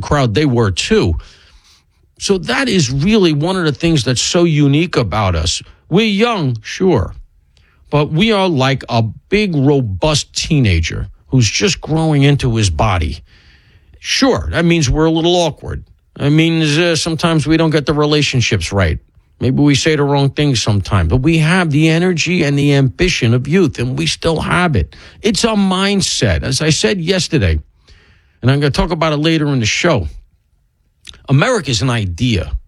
crowd, they were too. So that is really one of the things that's so unique about us. We're young, sure, but we are like a big, robust teenager who's just growing into his body. Sure, that means we're a little awkward. That means sometimes we don't get the relationships right. Maybe we say the wrong things sometimes, but we have the energy and the ambition of youth, and we still have it. It's a mindset. As I said yesterday, and I'm going to talk about it later in the show, America is an idea,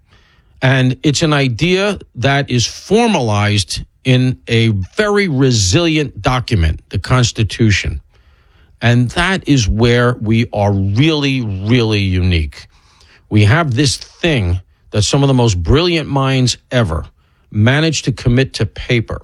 and it's an idea that is formalized in a very resilient document, the Constitution. And that is where we are really, really unique. We have this thing that some of the most brilliant minds ever managed to commit to paper.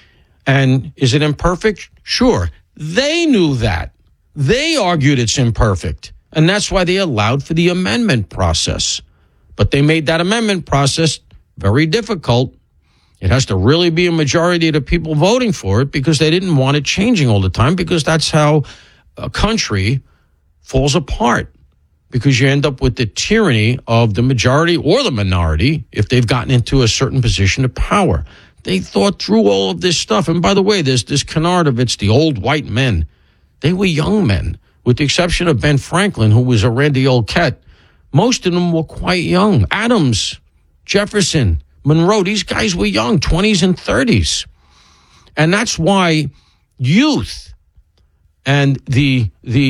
And is it imperfect? Sure. They knew that. They argued it's imperfect. And that's why they allowed for the amendment process. But they made that amendment process very difficult. It has to really be a majority of the people voting for it because they didn't want it changing all the time, because that's how a country falls apart. Because you end up with the tyranny of the majority or the minority if they've gotten into a certain position of power. They thought through all of this stuff. And by the way, there's this canard of it's the old white men. They were young men, with the exception of Ben Franklin, who was a randy old cat. Most of them were quite young. Adams, Jefferson, Monroe, these guys were young, 20s and 30s. And that's why youth and the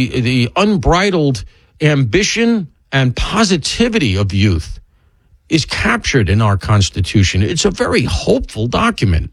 unbridled ambition and positivity of youth is captured in our Constitution. It's a very hopeful document.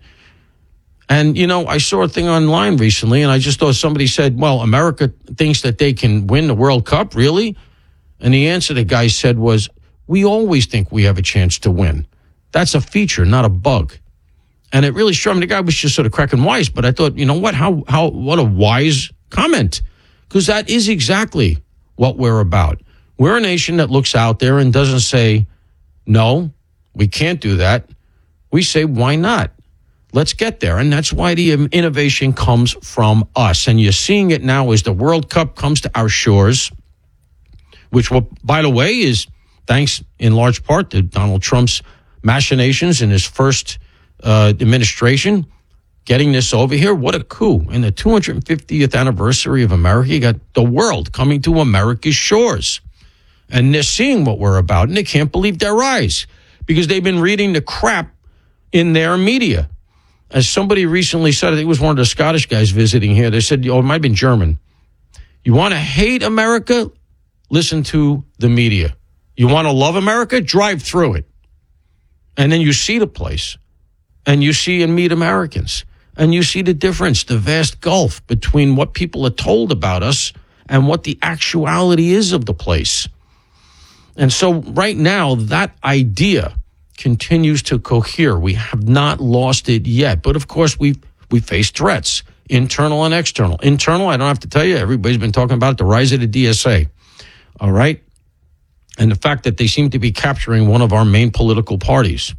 And, you know, I saw a thing online recently, and I just thought somebody said, well, America thinks that they can win the World Cup, really? And the answer the guy said was, we always think we have a chance to win. That's a feature, not a bug. And it really struck me. The guy was just sort of cracking wise, but I thought, you know what, what a wise comment, because that is exactly what we're about. We're a nation that looks out there and doesn't say, no, we can't do that. We say, why not? Let's get there. And that's why the innovation comes from us. And you're seeing it now as the World Cup comes to our shores, which, by the way, is thanks in large part to Donald Trump's machinations in his first administration. Getting this over here, what a coup. In the 250th anniversary of America, you got the world coming to America's shores. And they're seeing what we're about, and they can't believe their eyes because they've been reading the crap in their media. As somebody recently said, I think it was one of the Scottish guys visiting here, they said, it might have been German. You want to hate America? Listen to the media. You want to love America? Drive through it. And then you see the place, and you see and meet Americans. And you see the difference, the vast gulf between what people are told about us and what the actuality is of the place. And so right now, that idea continues to cohere. We have not lost it yet. But of course, we face threats, internal and external. Internal, I don't have to tell you, everybody's been talking about the rise of the DSA. All right? And the fact that they seem to be capturing one of our main political parties.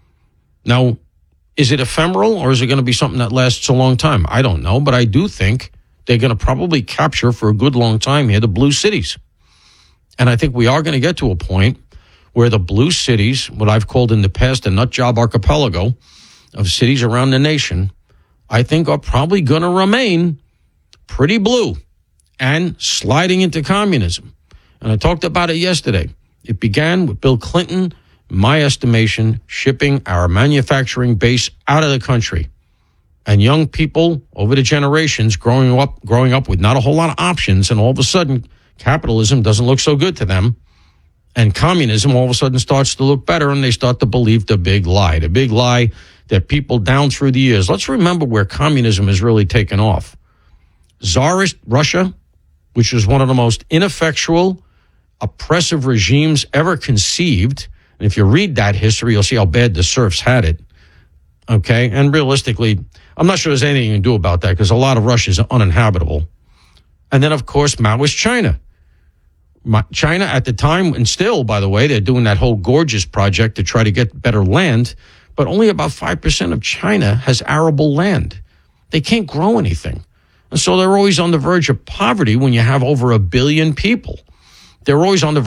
Now, is it ephemeral, or is it going to be something that lasts a long time? I don't know, but I do think they're going to probably capture for a good long time here the blue cities. And I think we are going to get to a point where the blue cities, what I've called in the past the nut job archipelago of cities around the nation, I think are probably going to remain pretty blue and sliding into communism. And I talked about it yesterday. It began with Bill Clinton, in my estimation, shipping our manufacturing base out of the country. And young people over the generations growing up with not a whole lot of options, and all of a sudden capitalism doesn't look so good to them. And communism all of a sudden starts to look better, and they start to believe the big lie that people down through the years. Let's remember where communism has really taken off. Tsarist Russia, which was one of the most ineffectual, oppressive regimes ever conceived. And if you read that history, you'll see how bad the serfs had it. Okay? And realistically, I'm not sure there's anything you can do about that because a lot of Russia is uninhabitable. And then, of course, Maoist China. China at the time, and still, by the way, they're doing that whole Gorgeous project to try to get better land, but only about 5% of China has arable land. They can't grow anything. And so they're always on the verge of poverty when you have over 1 billion people. They're always on the